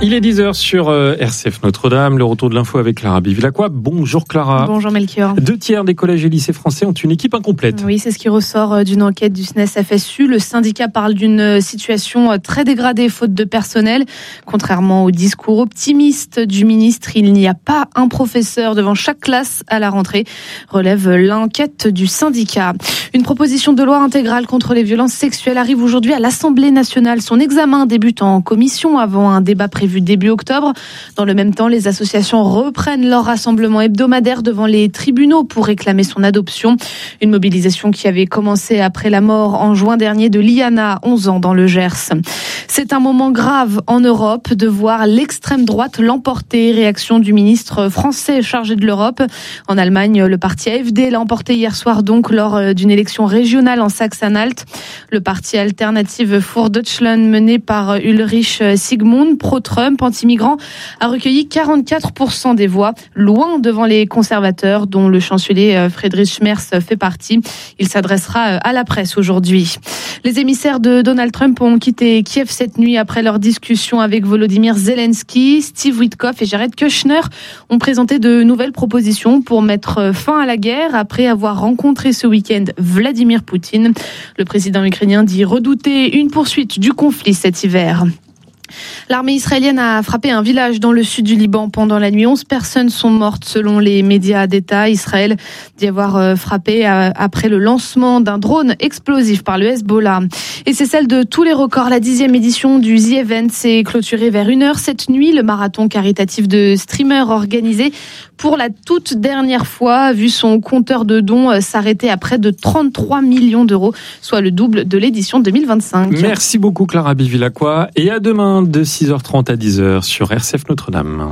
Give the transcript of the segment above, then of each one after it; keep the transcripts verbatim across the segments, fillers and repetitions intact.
Il est dix heures sur R C F Notre-Dame, le retour de l'info avec Clara Bivillacqua. Bonjour Clara. Bonjour Melchior. Deux tiers des collèges et lycées français ont une équipe incomplète. Oui, c'est ce qui ressort d'une enquête du S N E S F S U. Le syndicat parle d'une situation très dégradée faute de personnel. Contrairement au discours optimiste du ministre, il n'y a pas un professeur devant chaque classe à la rentrée, relève l'enquête du syndicat. Une proposition de loi intégrale contre les violences sexuelles arrive aujourd'hui à l'Assemblée nationale. Son examen débute en commission avant un débat prévu début octobre. Dans le même temps, les associations reprennent leur rassemblement hebdomadaire devant les tribunaux pour réclamer son adoption. Une mobilisation qui avait commencé après la mort en juin dernier de Liana, onze ans, dans le Gers. C'est un moment grave en Europe de voir l'extrême droite l'emporter. Réaction du ministre français chargé de l'Europe. En Allemagne, le parti A F D l'a emporté hier soir donc lors d'une élection régionale en Saxe-Anhalt. Le parti Alternative für Deutschland mené par Ulrich Sigmund, pro-Trump, anti-migrant, a recueilli quarante-quatre pour cent des voix, loin devant les conservateurs dont le chancelier Friedrich Merz fait partie. Il s'adressera à la presse aujourd'hui. Les émissaires de Donald Trump ont quitté Kiev cette nuit après leur discussion avec Volodymyr Zelensky. Steve Witkoff et Jared Kushner ont présenté de nouvelles propositions pour mettre fin à la guerre après avoir rencontré ce week-end Vladimir Poutine. Le président ukrainien dit redouter une poursuite du conflit cet hiver. L'armée israélienne a frappé un village dans le sud du Liban pendant la nuit. onze personnes sont mortes selon les médias d'État. Israël dit avoir frappé après le lancement d'un drone explosif par le Hezbollah. Et c'est celle de tous les records. La dixième édition du The Event s'est clôturée vers une heure cette nuit. Le marathon caritatif de streamers organisé pour la toute dernière fois a vu son compteur de dons s'arrêter à près de trente-trois millions d'euros, soit le double de l'édition deux mille vingt-cinq. Merci beaucoup Clara Bivillacqua et à demain de six heures trente à dix heures sur R C F Notre-Dame.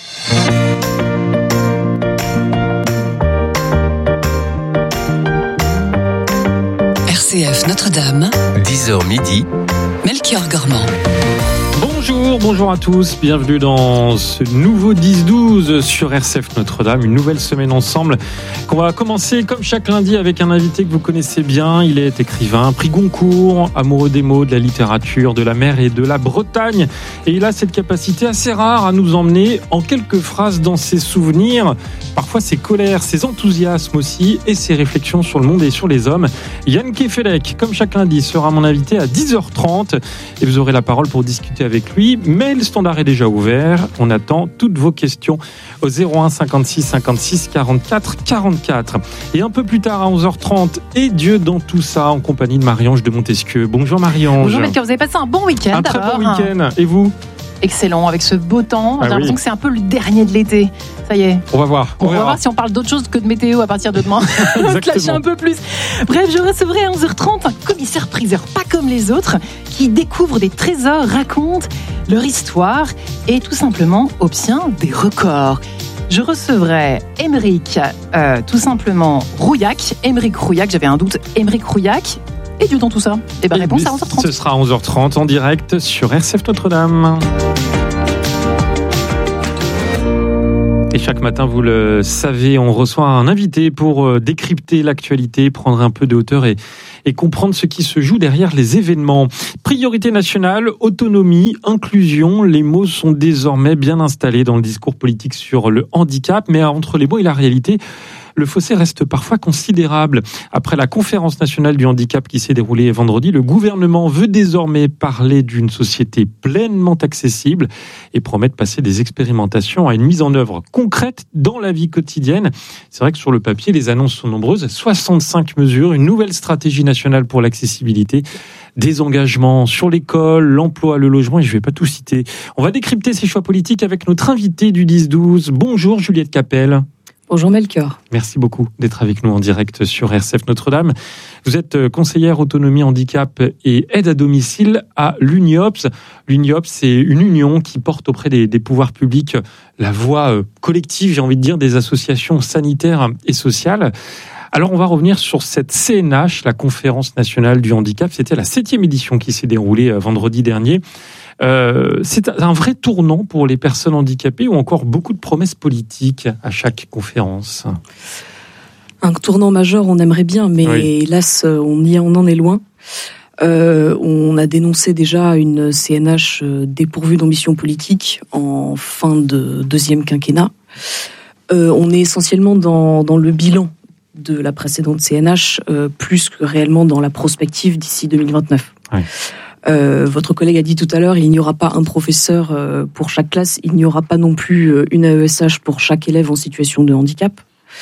R C F Notre-Dame, dix heures midi, Melchior Gormand. Bonjour, bonjour à tous, bienvenue dans ce nouveau dix douze sur R C F Notre-Dame, une nouvelle semaine ensemble qu'on va commencer comme chaque lundi avec un invité que vous connaissez bien. Il est écrivain, prix Goncourt, amoureux des mots, de la littérature, de la mer et de la Bretagne, et il a cette capacité assez rare à nous emmener en quelques phrases dans ses souvenirs, parfois ses colères, ses enthousiasmes aussi et ses réflexions sur le monde et sur les hommes. Yann Kefelec, comme chaque lundi, sera mon invité à dix heures trente et vous aurez la parole pour discuter avec lui. Mais le standard est déjà ouvert. On attend toutes vos questions au zéro un cinquante-six cinquante-six quarante-quatre quarante-quatre. Et un peu plus tard à onze heures trente, et Dieu dans tout ça, en compagnie de Marie-Ange de Montesquieu. Bonjour Marie-Ange. Bonjour Melchior, vous avez passé un bon week-end. Un très alors. bon week-end. Et vous ? Excellent, avec ce beau temps. Ah J'ai l'impression oui. que c'est un peu le dernier de l'été. Ça y est. On va voir. On, on va voir si on parle d'autre chose que de météo à partir de demain. On va se lâcher un peu plus. Bref, je recevrai à onze heures trente un commissaire-priseur pas comme les autres qui découvre des trésors, raconte leur histoire et tout simplement obtient des records. Je recevrai Émeric, euh, tout simplement Rouillac. Émeric Rouillac, j'avais un doute. Émeric Rouillac. Et Dieu dans tout ça. Et bien, réponse à onze heures trente. Ce sera à onze heures trente en direct sur R C F Notre-Dame. Et chaque matin, vous le savez, on reçoit un invité pour décrypter l'actualité, prendre un peu de hauteur et, et comprendre ce qui se joue derrière les événements. Priorité nationale, autonomie, inclusion, les mots sont désormais bien installés dans le discours politique sur le handicap, mais entre les mots et la réalité, le fossé reste parfois considérable. Après la conférence nationale du handicap qui s'est déroulée vendredi, le gouvernement veut désormais parler d'une société pleinement accessible et promet de passer des expérimentations à une mise en œuvre concrète dans la vie quotidienne. C'est vrai que sur le papier, les annonces sont nombreuses. soixante-cinq mesures, une nouvelle stratégie nationale pour l'accessibilité, des engagements sur l'école, l'emploi, le logement, et je ne vais pas tout citer. On va décrypter ces choix politiques avec notre invité du dix douze. Bonjour Juliette Capel. Bonjour Melchior. Merci beaucoup d'être avec nous en direct sur R C F Notre-Dame. Vous êtes conseillère autonomie, handicap et aide à domicile à l'UNIOPS. L'UNIOPS, c'est une union qui porte auprès des, des pouvoirs publics la voix collective, j'ai envie de dire, des associations sanitaires et sociales. Alors on va revenir sur cette C N H, la Conférence nationale du handicap. C'était la septième édition qui s'est déroulée vendredi dernier. Euh, c'est un vrai tournant pour les personnes handicapées ou encore beaucoup de promesses politiques à chaque conférence? Un tournant majeur, on aimerait bien, mais oui. hélas, on, y, on en est loin. Euh, on a dénoncé déjà une C N H dépourvue d'ambition politique en fin de deuxième quinquennat. Euh, on est essentiellement dans, dans le bilan de la précédente C N H, euh, plus que réellement dans la prospective d'ici deux mille vingt-neuf. Ouais. Euh, votre collègue a dit tout à l'heure, il n'y aura pas un professeur euh, pour chaque classe, il n'y aura pas non plus euh, une A E S H pour chaque élève en situation de handicap.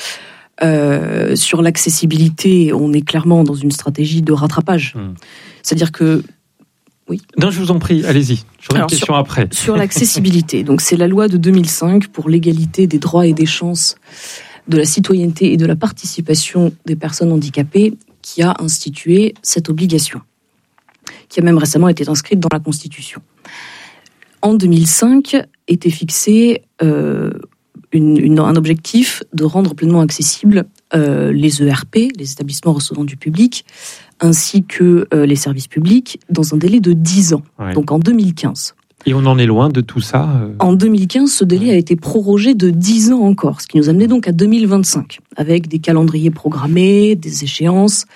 Euh, sur l'accessibilité, on est clairement dans une stratégie de rattrapage. Mmh. C'est-à-dire que... Oui. Non, je vous en prie, allez-y. J'aurai une question sur, après. Sur l'accessibilité, donc c'est la loi de deux mille cinq pour l'égalité des droits et des chances, de la citoyenneté et de la participation des personnes handicapées qui a institué cette obligation, qui a même récemment été inscrite dans la Constitution. En deux mille cinq était fixé euh, une, une, un objectif de rendre pleinement accessibles euh, les E R P, les établissements recevant du public, ainsi que euh, les services publics, dans un délai de dix ans, ouais. Donc en deux mille quinze. Et on en est loin de tout ça euh... En deux mille quinze, ce délai ouais. a été prorogé de dix ans encore, ce qui nous amenait donc à deux mille vingt-cinq, avec des calendriers programmés, des échéances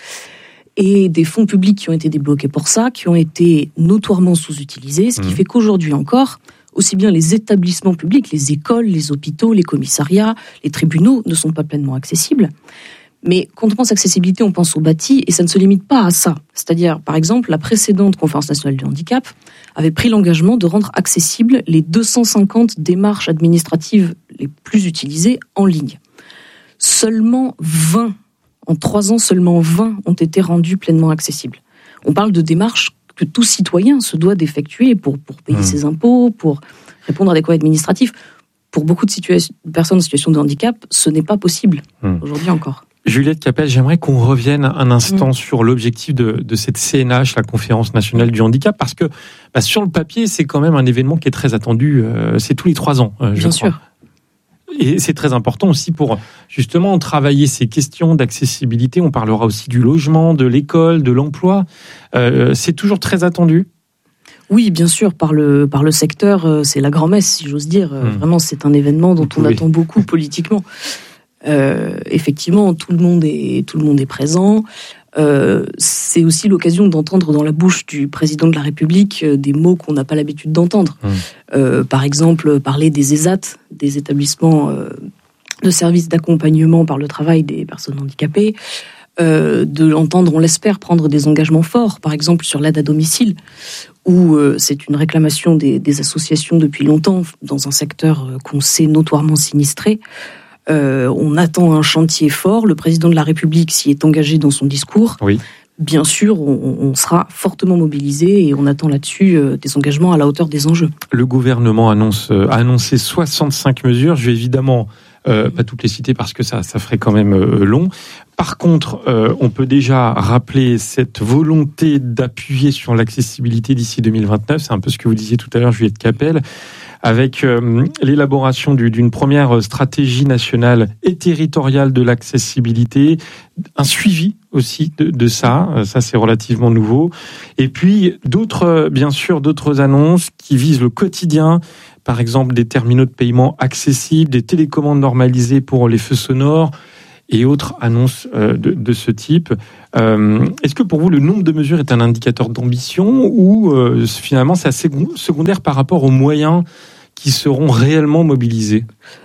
et des fonds publics qui ont été débloqués pour ça, qui ont été notoirement sous-utilisés, ce qui mmh. fait qu'aujourd'hui encore, aussi bien les établissements publics, les écoles, les hôpitaux, les commissariats, les tribunaux ne sont pas pleinement accessibles. Mais quand on pense accessibilité, on pense au bâti, et ça ne se limite pas à ça. C'est-à-dire, par exemple, la précédente Conférence nationale du handicap avait pris l'engagement de rendre accessibles les deux cent cinquante démarches administratives les plus utilisées en ligne. Seulement vingt, en trois ans, seulement vingt ont été rendues pleinement accessibles. On parle de démarches que tout citoyen se doit d'effectuer pour, pour payer mmh. ses impôts, pour répondre à des courriers administratifs. Pour beaucoup de, situa- de personnes en situation de handicap, ce n'est pas possible, mmh. aujourd'hui encore. Juliette Capelle, j'aimerais qu'on revienne un instant mmh. sur l'objectif de, de cette C N H, la Conférence nationale du handicap, parce que bah, sur le papier, c'est quand même un événement qui est très attendu. Euh, c'est tous les trois ans, euh, je Bien crois. sûr. Et c'est très important aussi pour justement travailler ces questions d'accessibilité. On parlera aussi du logement, de l'école, de l'emploi. Euh, c'est toujours très attendu. Oui, bien sûr, par le, par le secteur, c'est la grand-messe, si j'ose dire. Mmh. Vraiment, c'est un événement dont Vous on pouvez. attend beaucoup politiquement. Euh, effectivement, tout le monde est, tout le monde est présent. Euh, c'est aussi l'occasion d'entendre dans la bouche du président de la République euh, des mots qu'on n'a pas l'habitude d'entendre. Mmh. Euh, par exemple, parler des E S A T, des établissements euh, de services d'accompagnement par le travail des personnes handicapées. Euh, de l'entendre, on l'espère, prendre des engagements forts, par exemple sur l'aide à domicile, où euh, c'est une réclamation des, des associations depuis longtemps, dans un secteur qu'on sait notoirement sinistré. Euh, on attend un chantier fort. Le président de la République s'y est engagé dans son discours. Oui. Bien sûr, on, on sera fortement mobilisé et on attend là-dessus euh, des engagements à la hauteur des enjeux. Le gouvernement annonce, euh, a annoncé soixante-cinq mesures. Je vais évidemment euh, pas toutes les citer parce que ça, ça ferait quand même euh, long. Par contre, euh, on peut déjà rappeler cette volonté d'appuyer sur l'accessibilité d'ici deux mille vingt-neuf. C'est un peu ce que vous disiez tout à l'heure, Juliette Capelle, avec euh, l'élaboration du, d'une première stratégie nationale et territoriale de l'accessibilité, un suivi aussi de, de ça, ça c'est relativement nouveau, et puis d'autres, bien sûr, d'autres annonces qui visent le quotidien, par exemple des terminaux de paiement accessibles, des télécommandes normalisées pour les feux sonores, et autres annonces euh, de, de ce type. Euh, est-ce que pour vous, le nombre de mesures est un indicateur d'ambition ou euh, finalement c'est assez secondaire par rapport aux moyens qui seront réellement mobilisés ?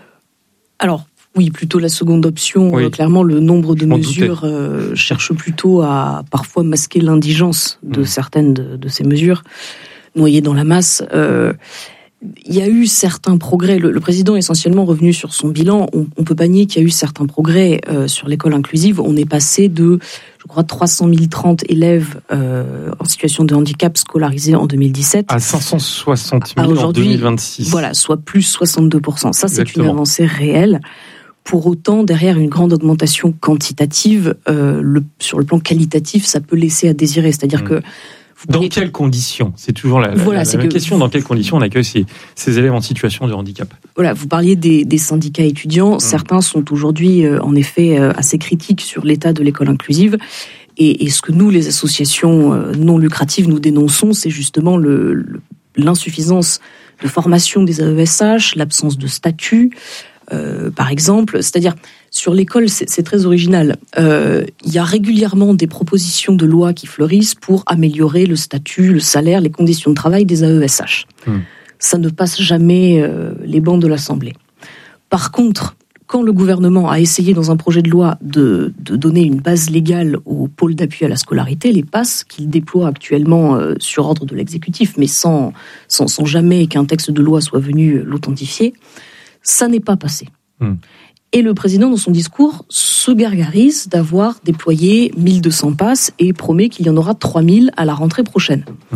Alors, oui, plutôt la seconde option. Oui. Euh, clairement, le nombre de mesures euh, cherche plutôt à parfois masquer l'indigence de mmh. certaines de, de ces mesures, noyées dans la masse. Euh, Il y a eu certains progrès. Le, le président est essentiellement revenu sur son bilan. On, on peut pas nier qu'il y a eu certains progrès euh, sur l'école inclusive. On est passé de, je crois, trois cent mille trente élèves euh, en situation de handicap scolarisés en deux mille dix-sept à cinq cent soixante mille en deux mille vingt-six. Voilà, soit plus soixante-deux pour cent. Ça, Exactement. C'est une avancée réelle. Pour autant, derrière une grande augmentation quantitative, euh, le, sur le plan qualitatif, ça peut laisser à désirer. C'est-à-dire mmh. que Dans voyez... quelles conditions ? C'est toujours la, la, voilà, la, la question. Dans quelles conditions on accueille ces, ces élèves en situation de handicap ? Voilà, vous parliez des, des syndicats étudiants. Mmh. Certains sont aujourd'hui, euh, en effet, euh, assez critiques sur l'état de l'école inclusive. Et, et ce que nous, les associations euh, non lucratives, nous dénonçons, c'est justement le, le, l'insuffisance de formation des A E S H, l'absence de statut, Euh, par exemple, c'est-à-dire sur l'école, c'est, c'est très original. Euh, il y a régulièrement des propositions de loi qui fleurissent pour améliorer le statut, le salaire, les conditions de travail des A E S H. Mmh. Ça ne passe jamais euh, les bancs de l'Assemblée. Par contre, quand le gouvernement a essayé dans un projet de loi de, de donner une base légale au pôle d'appui à la scolarité, les P A S, qu'il déploie actuellement euh, sur ordre de l'exécutif, mais sans, sans, sans jamais qu'un texte de loi soit venu l'authentifier, ça n'est pas passé. Mmh. Et le président, dans son discours, se gargarise d'avoir déployé mille deux cents P A S et promet qu'il y en aura trois mille à la rentrée prochaine. Mmh.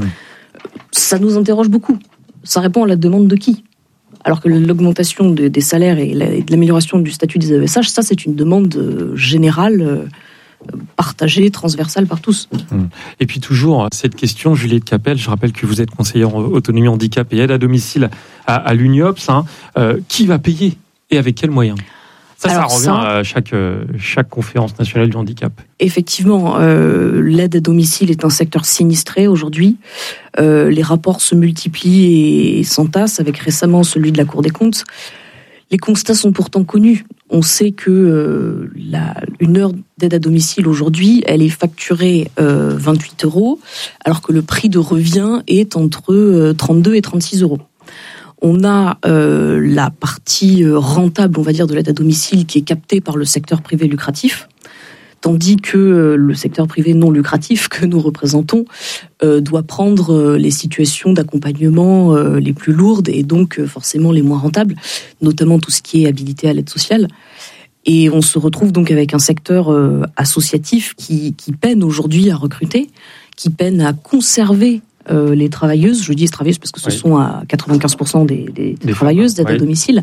Ça nous interroge beaucoup. Ça répond à la demande de qui ? Alors que l'augmentation de, des salaires et, la, et de l'amélioration du statut des A E S H, ça c'est une demande générale, euh, partagée, transversale par tous. Et puis toujours, cette question, Juliette Capelle, je rappelle que vous êtes conseillère en autonomie handicap et aide à domicile à, à l'UNIOPS. Hein, euh, qui va payer et avec quels moyens ? Ça, Alors ça revient ça, à chaque, chaque conférence nationale du handicap. Effectivement, euh, l'aide à domicile est un secteur sinistré aujourd'hui. Euh, les rapports se multiplient et s'entassent, avec récemment celui de la Cour des comptes. Les constats sont pourtant connus. On sait que euh, la, une heure d'aide à domicile aujourd'hui, elle est facturée euh, vingt-huit euros, alors que le prix de revient est entre euh, trente-deux et trente-six euros. On a euh, la partie rentable, on va dire, de l'aide à domicile qui est captée par le secteur privé lucratif, tandis que euh, le secteur privé non lucratif que nous représentons euh, doit prendre euh, les situations d'accompagnement euh, les plus lourdes et donc euh, forcément les moins rentables, notamment tout ce qui est habilité à l'aide sociale. Et on se retrouve donc avec un secteur euh, associatif qui, qui peine aujourd'hui à recruter, qui peine à conserver Euh, les travailleuses, je dis les travailleuses parce que ce oui. sont à quatre-vingt-quinze pour cent des, des, des travailleuses d'aide oui. à domicile.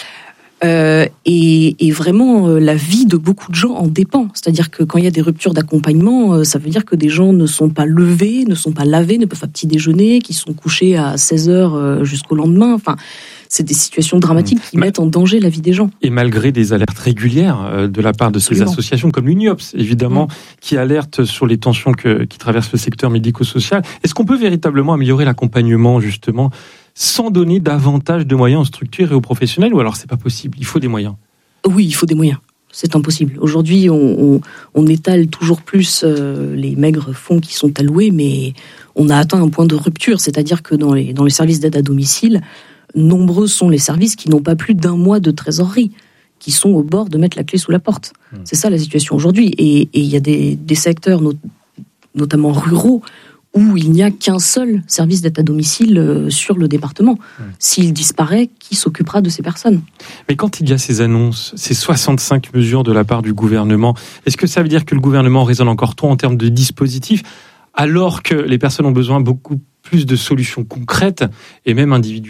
Euh, et, et vraiment, euh, la vie de beaucoup de gens en dépend. C'est-à-dire que quand il y a des ruptures d'accompagnement, euh, ça veut dire que des gens ne sont pas levés, ne sont pas lavés, ne peuvent pas petit déjeuner, qui sont couchés à seize heures euh, jusqu'au lendemain. Enfin, c'est des situations dramatiques qui Mais, mettent en danger la vie des gens. Et malgré des alertes régulières euh, de la part de Absolument. ces associations comme l'UNIOPS, évidemment, mmh. qui alertent sur les tensions que, qui traversent le secteur médico-social, est-ce qu'on peut véritablement améliorer l'accompagnement, justement, sans donner davantage de moyens aux structures et aux professionnels, ou alors c'est pas possible, il faut des moyens ? Oui, il faut des moyens. C'est impossible. Aujourd'hui, on, on, on étale toujours plus euh, les maigres fonds qui sont alloués, mais on a atteint un point de rupture, c'est-à-dire que dans les, dans les services d'aide à domicile, nombreux sont les services qui n'ont pas plus d'un mois de trésorerie, qui sont au bord de mettre la clé sous la porte. Mmh. C'est ça la situation aujourd'hui. Et il y a des, des secteurs, not, notamment ruraux, où il n'y a qu'un seul service d'aide à domicile euh, sur le département. Mmh. S'il disparaît, qui s'occupera de ces personnes ? Mais quand il y a ces annonces, ces soixante-cinq mesures de la part du gouvernement, est-ce que ça veut dire que le gouvernement raisonne encore trop en termes de dispositifs, alors que les personnes ont besoin beaucoup plus de solutions concrètes et même individualisées ?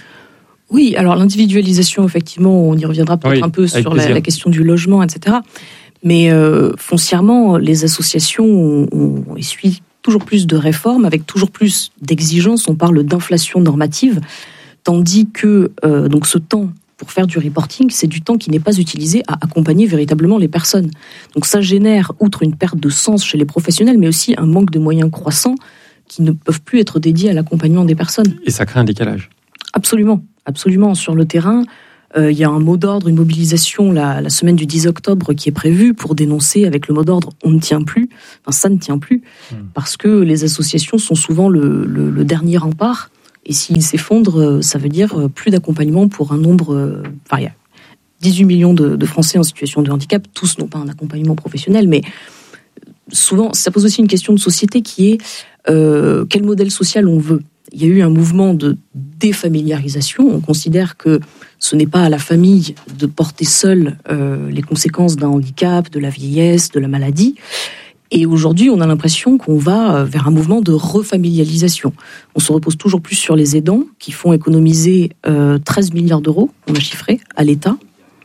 Oui, alors l'individualisation, effectivement, on y reviendra peut-être oui, un peu sur la, la question du logement, et cetera. Mais euh, foncièrement, les associations ont, ont essuyé toujours plus de réformes, avec toujours plus d'exigences. On parle d'inflation normative, tandis que euh, donc ce temps pour faire du reporting, c'est du temps qui n'est pas utilisé à accompagner véritablement les personnes. Donc ça génère, outre une perte de sens chez les professionnels, mais aussi un manque de moyens croissants qui ne peuvent plus être dédiés à l'accompagnement des personnes. Et ça crée un décalage. Absolument, absolument. Sur le terrain, euh, il y a un mot d'ordre, une mobilisation la, la semaine du dix octobre qui est prévue pour dénoncer avec le mot d'ordre « on ne tient plus », enfin ça ne tient plus, mmh. parce que les associations sont souvent le, le, le dernier rempart, et s'ils s'effondrent, ça veut dire plus d'accompagnement pour un nombre... Enfin, il y a dix-huit millions de, de Français en situation de handicap, tous n'ont pas un accompagnement professionnel, mais souvent, ça pose aussi une question de société qui est euh, quel modèle social on veut ? Il y a eu un mouvement de défamiliarisation. On considère que ce n'est pas à la famille de porter seule euh, les conséquences d'un handicap, de la vieillesse, de la maladie. Et aujourd'hui, on a l'impression qu'on va vers un mouvement de refamilialisation. On se repose toujours plus sur les aidants qui font économiser euh, treize milliards d'euros, on a chiffré, à l'État,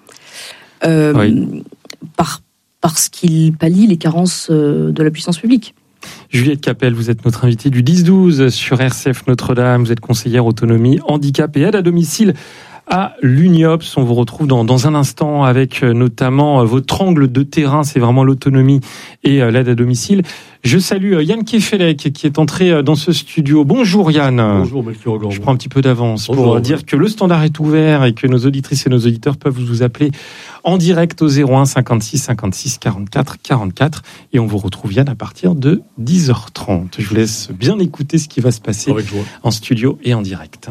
euh, oui. par, parce qu'ils pallient les carences euh, de la puissance publique. Juliette Capelle, vous êtes notre invitée du dix douze sur R C F Notre-Dame. Vous êtes conseillère autonomie, handicap et aide à domicile à l'Uniops. On vous retrouve dans, dans un instant avec notamment votre angle de terrain, c'est vraiment l'autonomie et l'aide à domicile. Je salue Yann Kefelec qui est entré dans ce studio. Bonjour Yann. Bonjour Melchior Gormand. Je prends un petit peu d'avance Bonjour, pour ouais. dire que le standard est ouvert et que nos auditrices et nos auditeurs peuvent vous appeler en direct au zéro un cinquante-six cinquante-six quarante-quatre quarante-quatre et on vous retrouve Yann à partir de dix heures trente. Je vous laisse bien écouter ce qui va se passer en studio et en direct.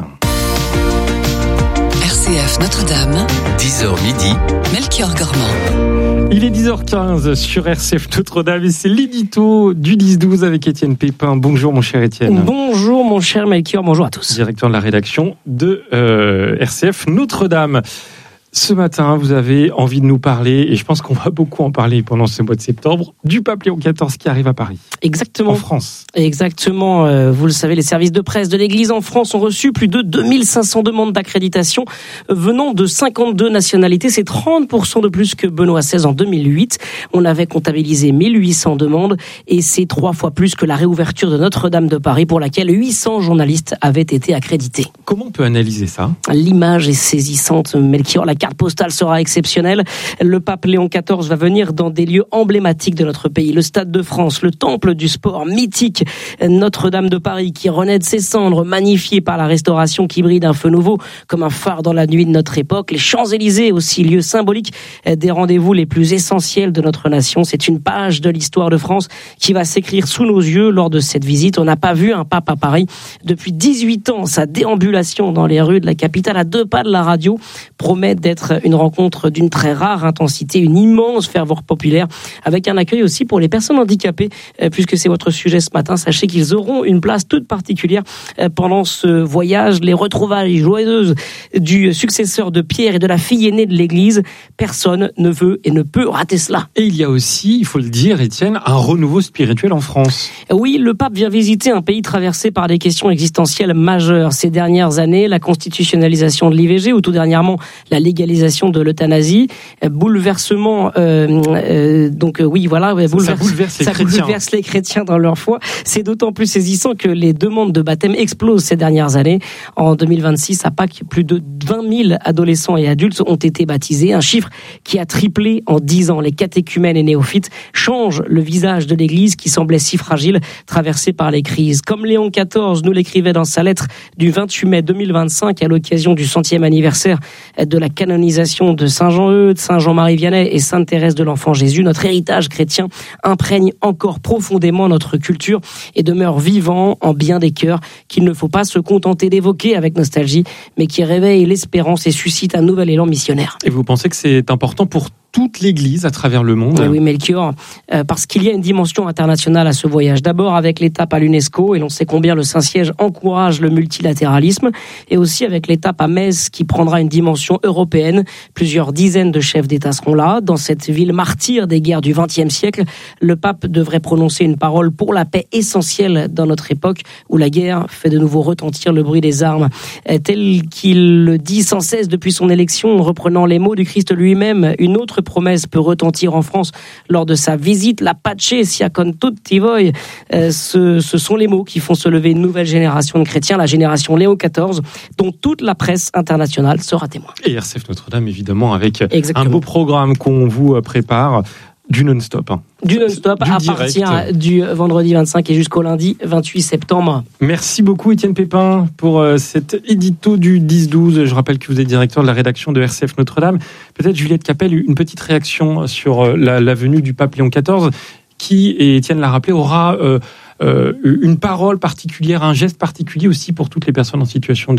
R C F Notre-Dame, dix heures midi, Melchior Gormand. Il est dix heures quinze sur R C F Notre-Dame et c'est l'édito du dix douze avec Étienne Pépin. Bonjour mon cher Étienne. Bonjour mon cher Melchior, bonjour à tous. Directeur de la rédaction de euh, R C F Notre-Dame. Ce matin, vous avez envie de nous parler, et je pense qu'on va beaucoup en parler pendant ce mois de septembre, du pape Léon quatorze qui arrive à Paris. Exactement. En France. Exactement. Euh, vous le savez, les services de presse de l'Église en France ont reçu plus de deux mille cinq cents demandes d'accréditation venant de cinquante-deux nationalités. C'est trente pour cent de plus que Benoît seize en deux mille huit. On avait comptabilisé mille huit cents demandes et c'est trois fois plus que la réouverture de Notre-Dame de Paris pour laquelle huit cents journalistes avaient été accrédités. Comment on peut analyser ça ? L'image est saisissante, Melchior. La carte postale sera exceptionnelle. Le pape Léon quatorze va venir dans des lieux emblématiques de notre pays. Le Stade de France, le temple du sport mythique, Notre-Dame de Paris qui renaît de ses cendres, magnifié par la restauration qui brille d'un feu nouveau comme un phare dans la nuit de notre époque. Les Champs-Élysées aussi, lieu symbolique des rendez-vous les plus essentiels de notre nation. C'est une page de l'histoire de France qui va s'écrire sous nos yeux lors de cette visite. On n'a pas vu un pape à Paris depuis dix-huit ans. Sa déambulation dans les rues de la capitale à deux pas de la radio promet d'être une rencontre d'une très rare intensité, une immense ferveur populaire, avec un accueil aussi pour les personnes handicapées, puisque c'est votre sujet ce matin. Sachez qu'ils auront une place toute particulière pendant ce voyage. Les retrouvailles joyeuses du successeur de Pierre et de la fille aînée de l'Église, personne ne veut et ne peut rater cela. Et il y a aussi, il faut le dire, Étienne, un renouveau spirituel en France. Oui, le pape vient visiter un pays traversé par des questions existentielles majeures ces dernières années, la constitutionnalisation de l'I V G ou tout dernièrement la légalisation de l'euthanasie, bouleversement, euh, euh, donc euh, oui, voilà, bouleverse, ça bouleverse les ça chrétiens. bouleverse les chrétiens dans leur foi. C'est d'autant plus saisissant que les demandes de baptême explosent ces dernières années. En deux mille vingt-six, à Pâques, plus de vingt mille adolescents et adultes ont été baptisés, un chiffre qui a triplé en dix ans. Les catéchumènes et néophytes changent le visage de l'Église qui semblait si fragile, traversée par les crises. Comme Léon quatorze nous l'écrivait dans sa lettre du vingt-huit mai deux mille vingt-cinq à l'occasion du centième anniversaire de la canonisation de Saint Jean-Eudes, Saint Jean-Marie Vianney et Sainte Thérèse de l'Enfant Jésus, notre héritage chrétien imprègne encore profondément notre culture et demeure vivant en bien des cœurs qu'il ne faut pas se contenter d'évoquer avec nostalgie, mais qui réveille l'espérance et suscite un nouvel élan missionnaire. Et vous pensez que c'est important pour toute l'Église à travers le monde? Oui, oui Melchior, euh, parce qu'il y a une dimension internationale à ce voyage. D'abord avec l'étape à l'UNESCO, et l'on sait combien le Saint-Siège encourage le multilatéralisme, et aussi avec l'étape à Metz qui prendra une dimension européenne. Plusieurs dizaines de chefs d'État seront là. Dans cette ville martyre des guerres du vingtième siècle, le pape devrait prononcer une parole pour la paix essentielle dans notre époque, où la guerre fait de nouveau retentir le bruit des armes. Tel qu'il le dit sans cesse depuis son élection, reprenant les mots du Christ lui-même, une autre promesse peut retentir en France lors de sa visite. La pace sia con tutti voi. Euh, ce, ce sont les mots qui font se lever une nouvelle génération de chrétiens, la génération Léon quatorze, dont toute la presse internationale sera témoin. Et R C F Notre-Dame, évidemment, avec Exactement. un beau programme qu'on vous prépare. Du non-stop. Hein. Du non-stop du à direct. partir du vendredi vingt-cinq et jusqu'au lundi vingt-huit septembre. Merci beaucoup Étienne Pépin pour euh, cet édito du dix douze. Je rappelle que vous êtes directeur de la rédaction de R C F Notre-Dame. Peut-être Juliette Capel, une petite réaction sur euh, la, la venue du pape Léon quatorze qui, et Étienne l'a rappelé, aura euh, euh, une parole particulière, un geste particulier aussi pour toutes les personnes en situation de